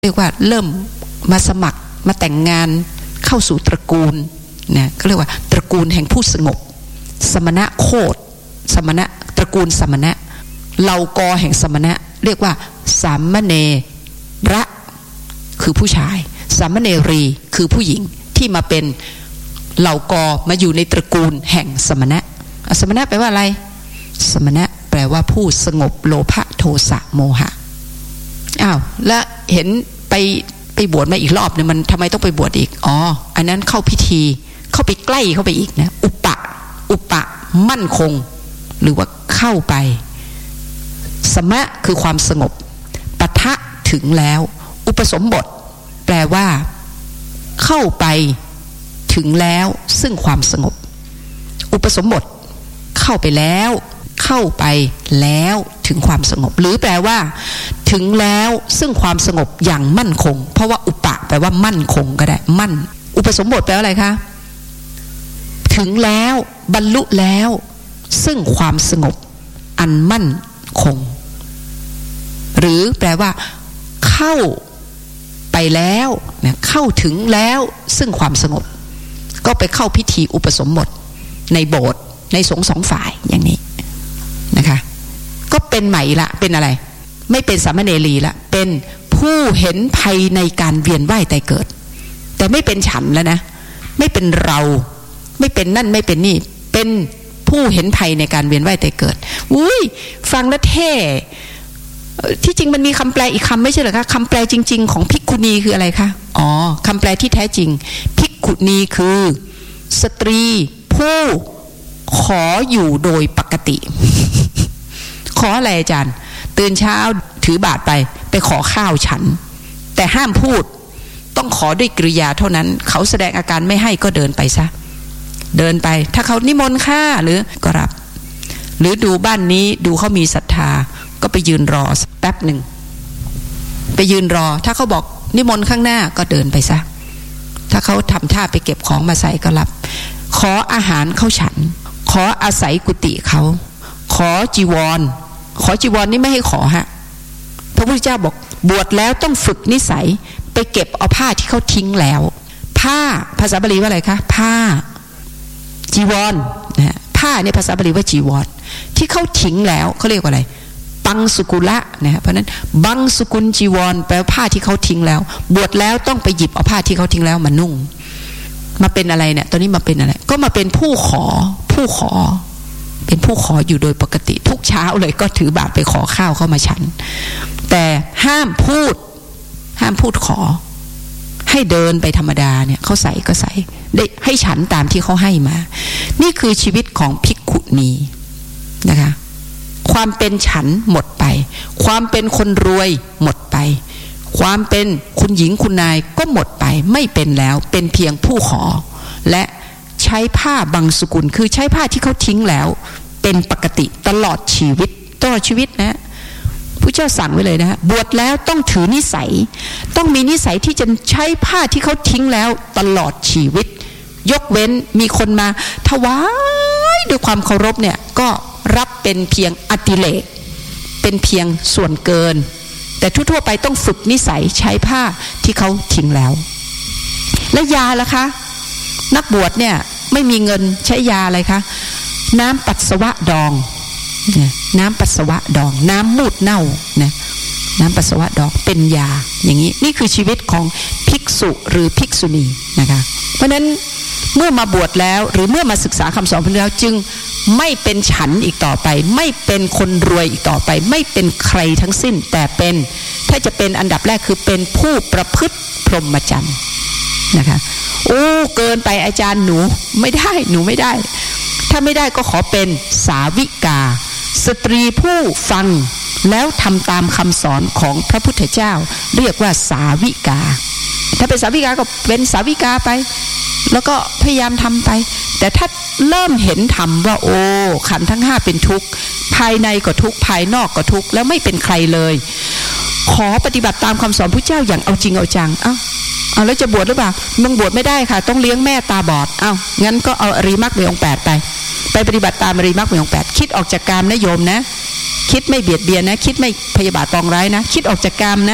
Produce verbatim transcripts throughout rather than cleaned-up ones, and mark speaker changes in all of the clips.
Speaker 1: เรียกว่าเริ่มมาสมัครมาแต่งงานเข้าสู่ตระกูลนะก็เรียกว่าตระกูลแห่งผู้สงบสมณะโคตรสมณะตระกูลสมณะเหล่ากอแห่งสมณะเรียกว่าสามเณระคือผู้ชายสามเณรีคือผู้หญิงที่มาเป็นเหล่ากอมาอยู่ในตระกูลแห่งสมณะสมณะแปลว่าอะไรสมณะแปลว่าผู้สงบโลภะโทสะโมหะอ้าวแล้วเห็นไปไปบวชมาอีกรอบเนี่ยมันทำไมต้องไปบวชอีกอ๋ออันนั้นเข้าพิธีเข้าไปใกล้เข้าไปอีกนะอุปะอุปะมั่นคงหรือว่าเข้าไปสมะคือความสงบปะทะถึงแล้วอุปสมบทแปลว่าเข้าไปถึงแล้วซึ่งความสงบอุปสมบทเข้าไปแล้วเข้าไปแล้วถึงความสงบหรือแปลว่าถึงแล้วซึ่งความสงบอย่างมั่นคงเพราะว่าอุปะแปลว่ามั่นคงก็ได้มั่นอุปสมบทแปลว่าอะไรคะถึงแล้วบรรลุแล้วซึ่งความสงบอันมั่นคงหรือแปลว่าเข้าไปแล้วนะเข้าถึงแล้วซึ่งความสงบก็ไปเข้าพิธีอุปสมบทในโบสถ์ในสงฆ์สองฝ่ายอย่างนี้นะคะก็เป็นใหม่ละเป็นอะไรไม่เป็นสามเณรีละเป็นผู้เห็นภัยในการเวียนว่ายตายเกิดแต่ไม่เป็นฉันแล้วนะไม่เป็นเราไม่เป็นนั่นไม่เป็นนี่เป็นผู้เห็นภัยในการเวียนว่ายตายเกิดอุ้ยฟังแล้วเท่ที่จริงมันมีคำแปลอีกคำไม่ใช่เหรอคะคำแปลจริงๆของภิกขุณีคืออะไรคะอ๋อคำแปลที่แท้จริงภิกขุณีคือสตรีผู้ขออยู่โดยปกติขออะไรอาจารย์ตื่นเช้าถือบาตรไปไปขอข้าวฉันแต่ห้ามพูดต้องขอด้วยกริยาเท่านั้นเขาแสดงอาการไม่ให้ก็เดินไปซะเดินไปถ้าเขานิมนต์ข้าหรือก็รับหรือดูบ้านนี้ดูเขามีศรัทธาก็ไปยืนรอแป๊บหนึ่งไปยืนรอถ้าเขาบอกนิมนต์ข้างหน้าก็เดินไปซะถ้าเขาทำท่าไปเก็บของมาใส่ก็รับขออาหารเขาฉันขออาศัยกุฏิเขาขอจีวรขอจีวรนี่ไม่ให้ขอฮะพระพุทธเจ้าบอกบวชแล้วต้องฝึกนิสัยไปเก็บเอาผ้าที่เขาทิ้งแล้วผ้าภาษาบาลีว่าอะไรคะผ้าจีวรนะฮะผ้าในภาษาบาลีว่าจีวรที่เขาทิ้งแล้วเขาเรียกว่าอะไรบังสุกุละนะฮะเพราะนั้นบังสุกุลจีวรแปลว่าผ้าที่เขาทิ้งแล้วบวชแล้วต้องไปหยิบเอาผ้าที่เขาทิ้งแล้วมานุ่งมาเป็นอะไรเนี่ยตอนนี้มาเป็นอะไรก็มาเป็นผู้ขอผู้ขอเป็นผู้ขออยู่โดยปกติทุกเช้าเลยก็ถือบาตรไปขอข้าวเข้ามาฉันแต่ห้ามพูดห้ามพูดขอให้เดินไปธรรมดาเนี่ยเขาใส่ก็ใส่ได้ให้ฉันตามที่เขาให้มานี่คือชีวิตของภิกขุณีนะคะความเป็นฉันหมดไปความเป็นคนรวยหมดไปความเป็นคุณหญิงคุณนายก็หมดไปไม่เป็นแล้วเป็นเพียงผู้ขอและใช้ผ้าบังสุกุลคือใช้ผ้าที่เขาทิ้งแล้วเป็นปกติตลอดชีวิตตลอดชีวิตนะพระเจ้าสั่งไว้เลยนะฮะบวชแล้วต้องถือนิสัยต้องมีนิสัยที่จะใช้ผ้าที่เขาทิ้งแล้วตลอดชีวิตยกเว้นมีคนมาถวายด้วยความเคารพเนี่ยก็รับเป็นเพียงอติเลกเป็นเพียงส่วนเกินแต่ทั่วๆไปต้องฝึกนิสัยใช้ผ้าที่เขาทิ้งแล้วและยาล่ะคะนักบวชเนี่ยไม่มีเงินใช้ยาอะไรคะน้ำปัสสาวะดองน้ำปัสสาวะดองน้ำมูดเน่านะน้ำปัสสาวะดองเป็นยาอย่างนี้นี่คือชีวิตของภิกษุหรือภิกษุณีนะคะเพราะฉะนั้นเมื่อมาบวชแล้วหรือเมื่อมาศึกษาคำสอนพระพุทธเจ้าจึงไม่เป็นฉันอีกต่อไปไม่เป็นคนรวยอีกต่อไปไม่เป็นใครทั้งสิ้นแต่เป็นถ้าจะเป็นอันดับแรกคือเป็นผู้ประพฤติพรหมจรรย์นะคะโอ้เกินไปอาจารย์หนูไม่ได้หนูไม่ได้ถ้าไม่ได้ก็ขอเป็นสาวิกาสตรีผู้ฟังแล้วทำตามคำสอนของพระพุทธเจ้าเรียกว่าสาวิกาถ้าเป็นสาวิกาก็เป็นสาวิกาไปแล้วก็พยายามทำไปแต่ถ้าเริ่มเห็นธรรมว่าโอ้ขันธ์ทั้งห้าเป็นทุกข์ภายในก็ทุกข์ภายนอกก็ทุกข์แล้วไม่เป็นใครเลยขอปฏิบัติตามคำสอนพระเจ้าอย่างเอาจริงเอาจังเอ้าเอาแล้วจะบวชหรือเปล่ามึงบวชไม่ได้ค่ะต้องเลี้ยงแม่ตาบอดเอ้างั้นก็เอาอริมักมีองค์แปดไปไปปฏิบัติตามอริมักมีองค์แปดคิดออกจากกามนะโยมนะคิดไม่เบียดเบียนนะคิดไม่พยาบาทปองร้ายนะคิดออกจากกามนะ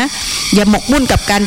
Speaker 1: อย่าหมกมุ่นกับการ